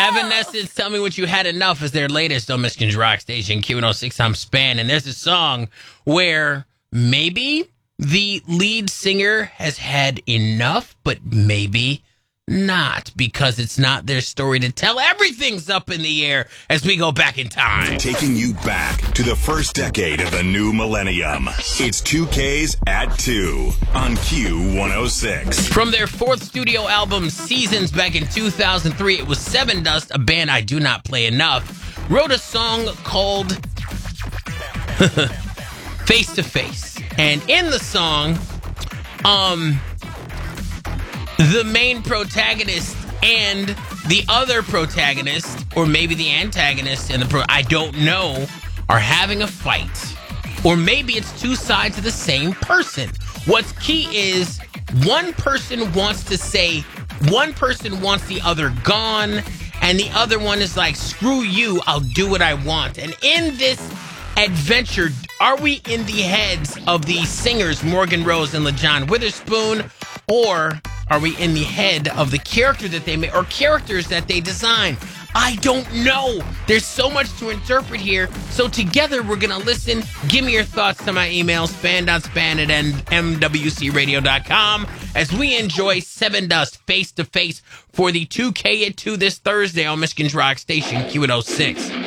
Evanescence, Tell Me What You Had Enough is their latest on Michigan's Rock Station, Q106. I'm Span, and there's a song where maybe the lead singer has had enough, but maybe not, because it's not their story to tell. Everything's up in the air as we go back in time. Taking you back to the first decade of the new millennium. It's 2Ks at 2 on Q106. From their fourth studio album, Seasons, back in 2003, it was Sevendust, a band I do not play enough, wrote a song called Face to Face. And in the song, the main protagonist and the other protagonist, or maybe the antagonist and I don't know, are having a fight. Or maybe it's two sides of the same person. What's key is one person wants the other gone, and the other one is like, screw you, I'll do what I want. And in this adventure, are we in the heads of the singers Morgan Rose and LaJohn Witherspoon, or are we in the head of the character that they made, or characters that they design? I don't know. There's so much to interpret here. So together we're going to listen. Give me your thoughts to my email, span.span@mwcradio.com, as we enjoy Sevendust Face to Face for the 2K at 2 this Thursday on Michigan's Rock Station, Q106.